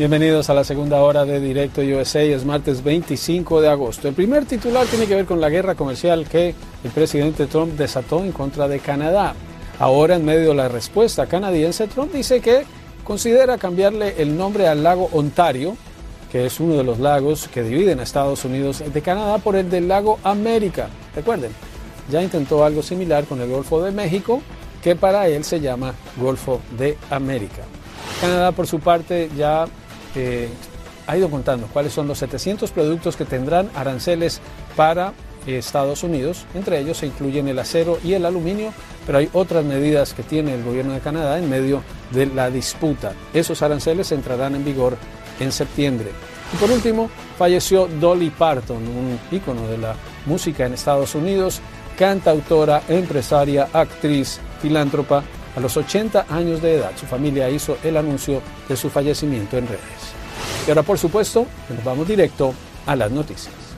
Bienvenidos a la segunda hora de Directo USA, es martes 25 de agosto. El primer titular tiene que ver con la guerra comercial que el presidente Trump desató en contra de Canadá. Ahora, en medio de la respuesta canadiense, Trump dice que considera cambiarle el nombre al lago Ontario, que es uno de los lagos que dividen a Estados Unidos de Canadá, por el del lago América. Recuerden, ya intentó algo similar con el Golfo de México, que para él se llama Golfo de América. Canadá, por su parte, ya ha ido contando cuáles son los 700 productos que tendrán aranceles para Estados Unidos. Entre ellos se incluyen el acero y el aluminio, pero hay otras medidas que tiene el gobierno de Canadá en medio de la disputa. Esos aranceles entrarán en vigor en septiembre. Y por último, falleció Dolly Parton, un ícono de la música en Estados Unidos, cantautora, empresaria, actriz, filántropa, a los 80 años de edad. Su familia hizo el anuncio de su fallecimiento en redes. Y ahora, por supuesto, nos vamos directo a las noticias.